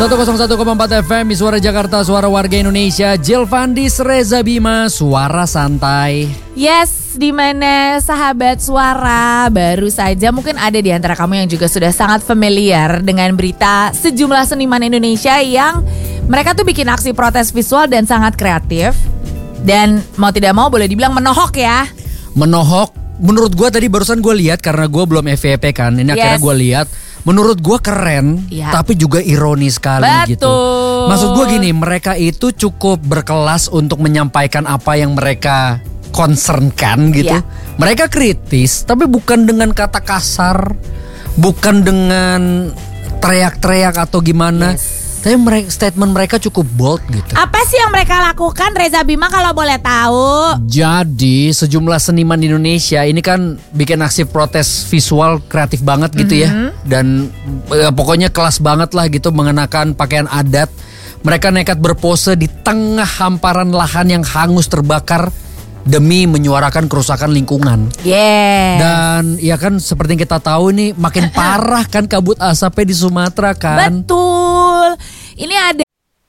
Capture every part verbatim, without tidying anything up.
seratus satu koma empat F M, Suara Jakarta, Suara Warga Indonesia. Jill Fandis, Reza Bima, Suara Santai. Yes, di mana sahabat suara baru saja mungkin ada di antara kamu yang juga sudah sangat familiar dengan berita sejumlah seniman Indonesia yang mereka tuh bikin aksi protes visual dan sangat kreatif. Dan mau tidak mau boleh dibilang menohok ya. Menohok, menurut gue tadi barusan gue lihat karena gue belum F Y P kan. Ini akhirnya Yes. gue lihat. Menurut gue keren, Ya. tapi juga ironis sekali. Betul. Gitu. Maksud gue gini, mereka itu cukup berkelas untuk menyampaikan apa yang mereka concernkan gitu. Ya. Mereka kritis, tapi bukan dengan kata kasar, bukan dengan teriak-teriak atau gimana. Yes. Tapi mereka, statement mereka cukup bold gitu. Apa sih yang mereka lakukan, Reza Bima, kalau boleh tahu? Jadi sejumlah seniman di Indonesia ini kan bikin aksi protes visual kreatif banget gitu Mm-hmm. ya. Dan eh, pokoknya kelas banget lah gitu, mengenakan pakaian adat. Mereka nekat berpose di tengah hamparan lahan yang hangus terbakar demi menyuarakan kerusakan lingkungan. Yes. Dan ya kan seperti yang kita tahu ini makin parah kan kabut asapnya di Sumatera kan. Betul. Ini ada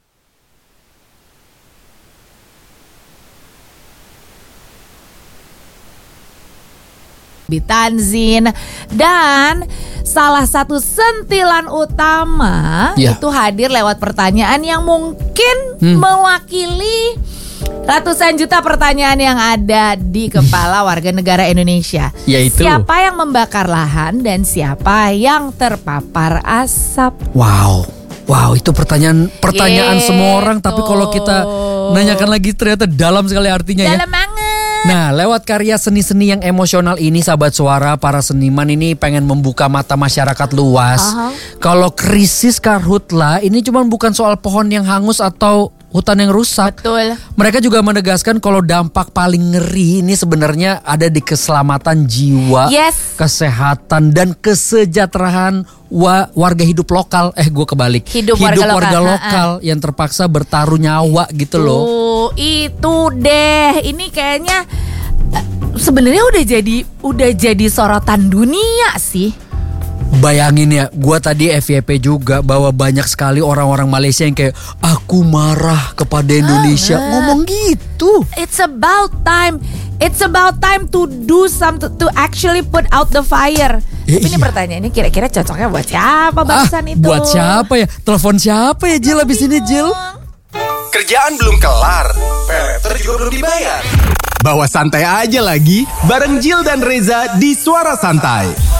Tanzin dan salah satu sentilan utama Ya. itu hadir lewat pertanyaan yang mungkin Hmm. mewakili ratusan juta pertanyaan yang ada di kepala warga negara Indonesia. Yaitu? Siapa yang membakar lahan dan siapa yang terpapar asap? Wow. Wow, itu pertanyaan pertanyaan Gitu. semua orang, tapi kalau kita nanyakan lagi ternyata dalam sekali artinya ya. Dalam banget. Nah, lewat karya seni-seni yang emosional ini, sahabat suara, para seniman ini pengen membuka mata masyarakat luas. Aha. Kalau krisis karhutla ini cuma bukan soal pohon yang hangus atau hutan yang rusak. Betul. Mereka juga menegaskan kalau dampak paling ngeri ini sebenarnya ada di keselamatan jiwa, Yes. kesehatan dan kesejahteraan wa- warga hidup lokal. Eh, gue kebalik. Hidup warga warga lokal. lokal yang terpaksa bertaruh nyawa gitu loh. Tuh, itu deh. Ini kayaknya eh, sebenarnya udah jadi udah jadi sorotan dunia sih. Bayangin ya, gue tadi F Y P juga bahwa banyak sekali orang-orang Malaysia yang kayak aku marah kepada Indonesia, Ah. ngomong gitu. It's about time. It's about time to do something, to actually put out the fire. Ya, Tapi ini iya. pertanyaan ini kira-kira cocoknya buat siapa Ah, barusan itu? buat siapa ya? Telepon siapa ya Jill abis ini Jill? Kerjaan belum kelar, peleter juga belum dibayar. Bawa santai aja lagi, bareng Jill dan Reza di Suara Santai.